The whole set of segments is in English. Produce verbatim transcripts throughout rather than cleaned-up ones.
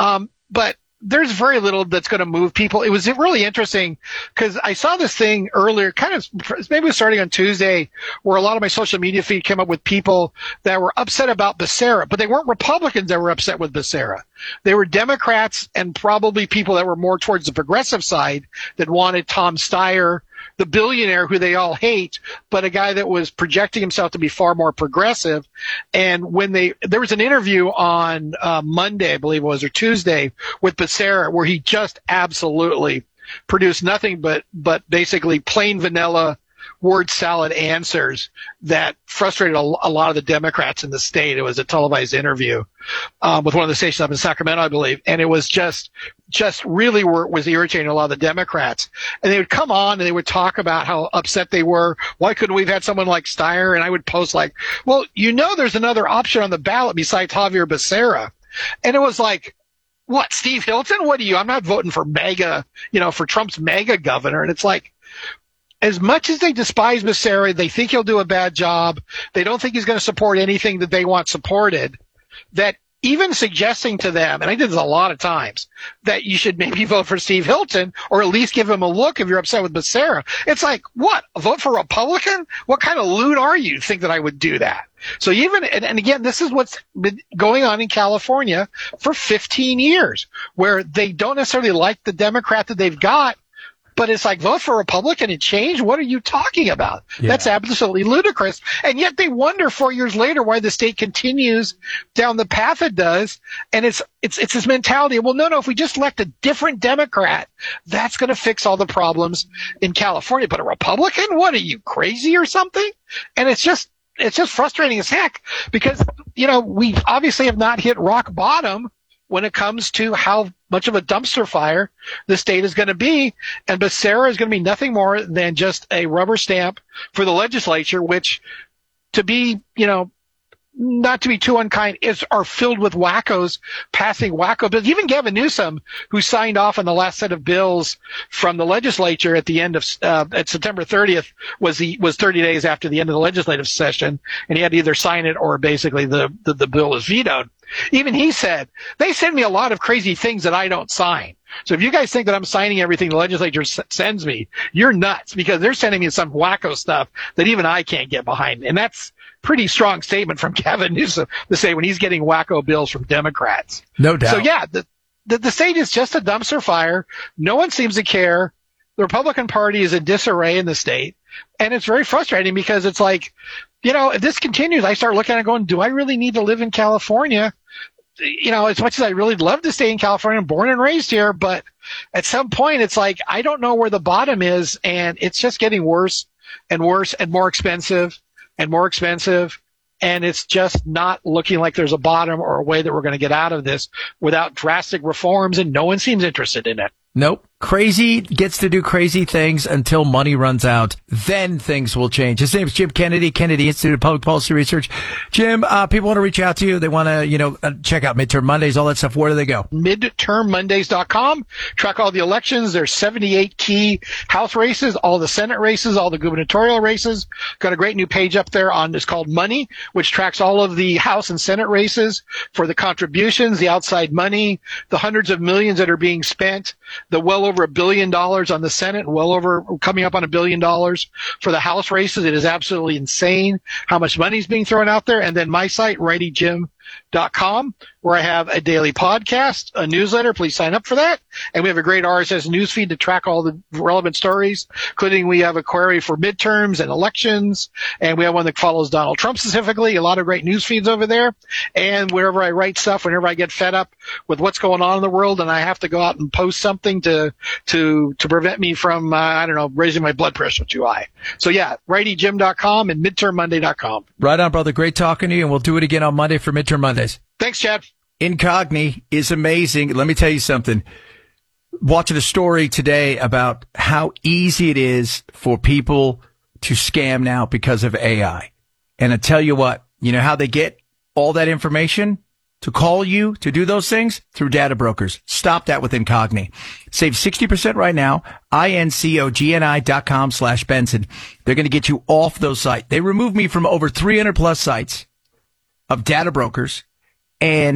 Um, but there's very little that's going to move people. It was really interesting because I saw this thing earlier, kind of maybe it was starting on Tuesday, where a lot of my social media feed came up with people that were upset about Becerra, but they weren't Republicans that were upset with Becerra. They were Democrats and probably people that were more towards the progressive side that wanted Tom Steyer, the billionaire who they all hate, but a guy that was projecting himself to be far more progressive. And when they, there was an interview on uh, Monday, I believe it was, or Tuesday, with Becerra, where he just absolutely produced nothing but, but basically plain vanilla word salad answers that frustrated a, a lot of the Democrats in the state. It was a televised interview um, with one of the stations up in Sacramento, I believe, and it was just just really were, was irritating a lot of the Democrats. And they would come on and they would talk about how upset they were. Why couldn't we have had someone like Steyer? And I would post like, well, you know, there's another option on the ballot besides Javier Becerra. And it was like, what, Steve Hilton? What are you? I'm not voting for MAGA, you know, for Trump's MAGA governor. And it's like, as much as they despise Becerra, they think he'll do a bad job. They don't think he's going to support anything that they want supported. That even suggesting to them, and I did this a lot of times, that you should maybe vote for Steve Hilton or at least give him a look if you're upset with Becerra. It's like, what? Vote for Republican? What kind of loot are you to think that I would do that? So even, and, and again, this is what's been going on in California for fifteen years, where they don't necessarily like the Democrat that they've got. But it's like, vote for Republican and change? What are you talking about? Yeah. That's absolutely ludicrous. And yet they wonder four years later why the state continues down the path it does. And it's, it's, it's this mentality. Well, no, no, if we just elect a different Democrat, that's going to fix all the problems in California. But a Republican? What are you, crazy or something? And it's just, it's just frustrating as heck because, you know, we obviously have not hit rock bottom when it comes to how much of a dumpster fire the state is going to be. And Becerra is going to be nothing more than just a rubber stamp for the legislature, which, to be, you know, not to be too unkind, is are filled with wackos passing wacko bills. Even Gavin Newsom, who signed off on the last set of bills from the legislature at the end of uh, at September thirtieth, was the was thirty days after the end of the legislative session, and he had to either sign it or basically the the, the bill was vetoed. Even he said, they send me a lot of crazy things that I don't sign. So if you guys think that I'm signing everything the legislature s- sends me, you're nuts, because they're sending me some wacko stuff that even I can't get behind. And that's pretty strong statement from Gavin Newsom to say when he's getting wacko bills from Democrats. No doubt. So yeah, the, the, the state is just a dumpster fire. No one seems to care. The Republican Party is in disarray in the state. And it's very frustrating because it's like, you know, if this continues, I start looking at it going, do I really need to live in California? You know, as much as I really love to stay in California, I'm born and raised here, but at some point it's like, I don't know where the bottom is, and it's just getting worse and worse and more expensive and more expensive. And it's just not looking like there's a bottom or a way that we're going to get out of this without drastic reforms, and no one seems interested in it. Nope. Crazy gets to do crazy things until money runs out. Then things will change. His name is Jim Kennedy, Kennedy Institute of Public Policy Research. Jim, uh, people want to reach out to you. They want to, you know, uh, check out Midterm Mondays, all that stuff. Where do they go? midterm mondays dot com. Track all the elections. There's seventy-eight key House races, all the Senate races, all the gubernatorial races. Got a great new page up there on, it's called Money, which tracks all of the House and Senate races for the contributions, the outside money, the hundreds of millions that are being spent, the well over a billion dollars on the Senate, well over coming up on a billion dollars for the House races. It is absolutely insane how much money is being thrown out there. And then my site, righty jim dot com, where I have a daily podcast, a newsletter. Please sign up for that. And we have a great R S S newsfeed to track all the relevant stories, including we have a query for midterms and elections. And we have one that follows Donald Trump specifically. A lot of great news feeds over there. And wherever I write stuff, whenever I get fed up with what's going on in the world and I have to go out and post something to, to, to prevent me from, uh, I don't know, raising my blood pressure too high. So yeah, righty jim dot com and midterm monday dot com. Right on, brother. Great talking to you. And we'll do it again on Monday for Midterm Mondays. Thanks, Chad. Incogni is amazing. Let me tell you something. Watching a story today about how easy it is for people to scam now because of A I. And I tell you what, you know how they get all that information to call you to do those things? Through data brokers. Stop that with Incogni. Save sixty percent right now. I-N-C-O-G-N-I dot com slash Benson. They're going to get you off those sites. They removed me from over three hundred plus sites of data brokers, and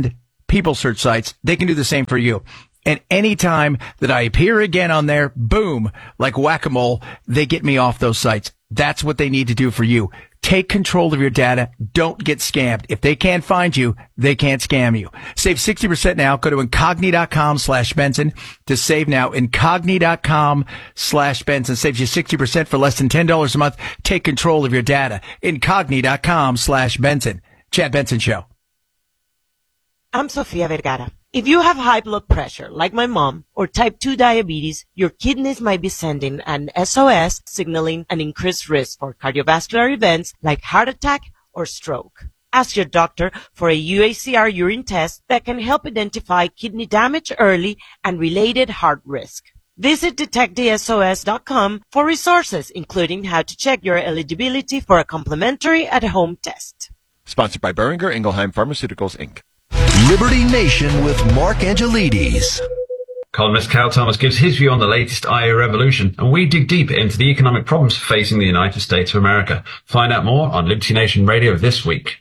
people search sites, they can do the same for you. And anytime that I appear again on there, boom, like whack-a-mole, they get me off those sites. That's what they need to do for you. Take control of your data. Don't get scammed. If they can't find you, they can't scam you. Save sixty percent now. Go to Incogni.com slash Benson to save now. Incogni.com slash Benson saves you sixty percent for less than ten dollars a month. Take control of your data. Incogni.com slash Benson. Chad Benson Show. I'm Sofia Vergara. If you have high blood pressure, like my mom, or type two diabetes, your kidneys might be sending an S O S signaling an increased risk for cardiovascular events like heart attack or stroke. Ask your doctor for a U A C R urine test that can help identify kidney damage early and related heart risk. Visit detect the S O S dot com for resources, including how to check your eligibility for a complimentary at-home test. Sponsored by Boehringer Ingelheim Pharmaceuticals, Incorporated. Liberty Nation with Mark Angelides. Columnist Cal Thomas gives his view on the latest I A revolution, and we dig deep into the economic problems facing the United States of America. Find out more on Liberty Nation Radio this week.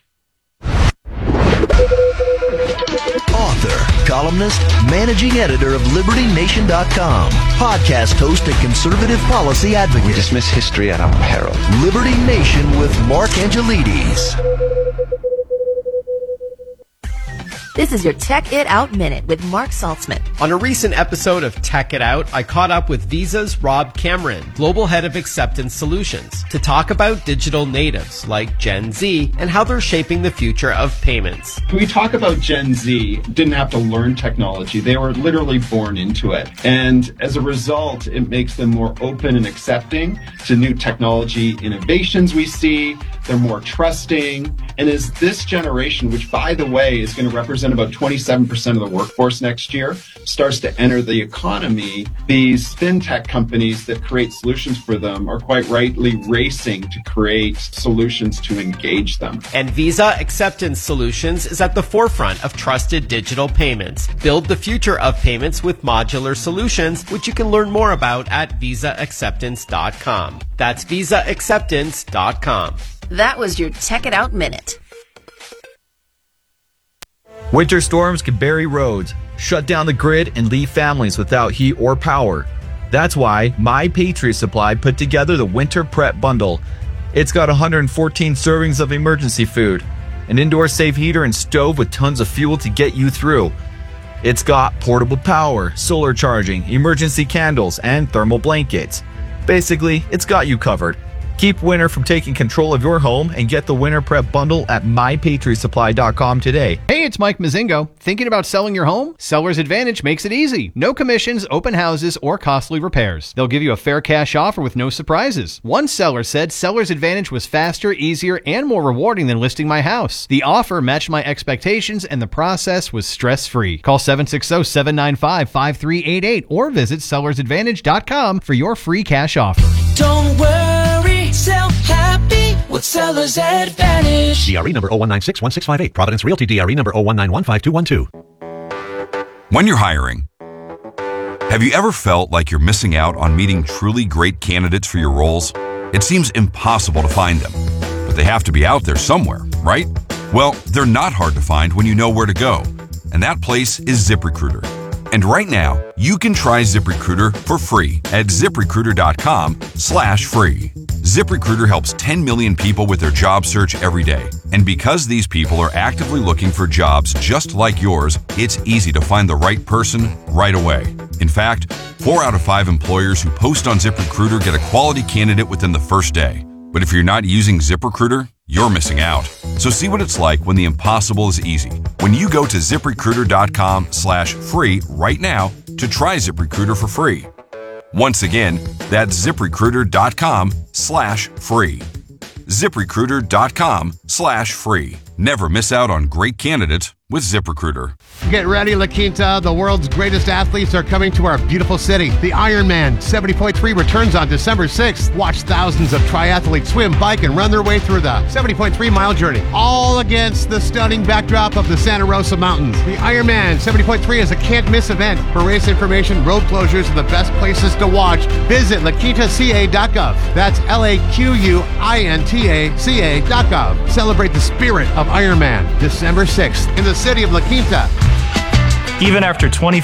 Author, columnist, managing editor of Liberty Nation dot com, podcast host and conservative policy advocate. We dismiss history at our peril. Liberty Nation with Mark Angelides. This is your Tech It Out Minute with Mark Saltzman. On a recent episode of Tech It Out, I caught up with Visa's Rob Cameron, Global Head of Acceptance Solutions, to talk about digital natives like Gen Z and how they're shaping the future of payments. We talk about Gen Z, didn't have to learn technology. They were literally born into it. And as a result, it makes them more open and accepting to new technology innovations we see. They're more trusting. And as this generation, which by the way is going to represent about twenty-seven percent of the workforce next year, starts to enter the economy, these fintech companies that create solutions for them are quite rightly racing to create solutions to engage them. And Visa Acceptance Solutions is at the forefront of trusted digital payments. Build the future of payments with modular solutions, which you can learn more about at Visa Acceptance dot com. That's Visa Acceptance dot com. That was your Tech It Out Minute. Winter storms can bury roads, shut down the grid, and leave families without heat or power. That's why My Patriot Supply put together the Winter Prep Bundle. It's got one hundred fourteen servings of emergency food, an indoor safe heater and stove with tons of fuel to get you through. It's got portable power, solar charging, emergency candles, and thermal blankets. Basically, it's got you covered. Keep winter from taking control of your home and get the Winter Prep Bundle at My Patriot Supply dot com today. Hey, it's Mike Mazingo. Thinking about selling your home? Seller's Advantage makes it easy. No commissions, open houses, or costly repairs. They'll give you a fair cash offer with no surprises. One seller said Seller's Advantage was faster, easier, and more rewarding than listing my house. The offer matched my expectations and the process was stress-free. Call seven six zero, seven nine five, five three eight eight or visit Sellers Advantage dot com for your free cash offer. Don't worry, sell happy with Sellers Advantage. D R E number zero one nine six one six five eight. Providence Realty D R E number zero one nine one five two one two. When you're hiring, have you ever felt like you're missing out on meeting truly great candidates for your roles? It seems impossible to find them, but they have to be out there somewhere, right? Well, they're not hard to find when you know where to go, and that place is ZipRecruiter. And right now, you can try ZipRecruiter for free at ZipRecruiter.com slash free. ZipRecruiter helps ten million people with their job search every day. And because these people are actively looking for jobs just like yours, it's easy to find the right person right away. In fact, four out of five employers who post on ZipRecruiter get a quality candidate within the first day. But if you're not using ZipRecruiter, you're missing out. So see what it's like when the impossible is easy. When you go to ZipRecruiter.com slash free right now to try ZipRecruiter for free. Once again, that's ZipRecruiter.com slash free. ZipRecruiter.com slash free. Never miss out on great candidates with ZipRecruiter. Get ready, La Quinta. The world's greatest athletes are coming to our beautiful city. The Ironman seventy point three returns on December sixth. Watch thousands of triathletes swim, bike, and run their way through the seventy point three mile journey, all against the stunning backdrop of the Santa Rosa Mountains. The Ironman seventy point three is a can't-miss event. For race information, road closures, and the best places to watch, visit La Quinta C A dot gov. That's L A Q U I N T A C A dot gov. Celebrate the spirit of Ironman December sixth in the city of La Quinta. Even after twenty